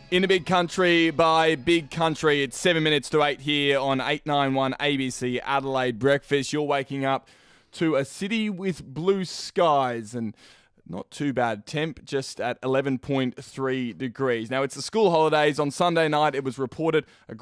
In the big country by big country, it's 7 minutes to 8 here on 891 ABC Adelaide Breakfast. You're waking up to a city with blue skies and not too bad. Temp just at 11.3 degrees. Now, it's the school holidays. On Sunday night, it was reported a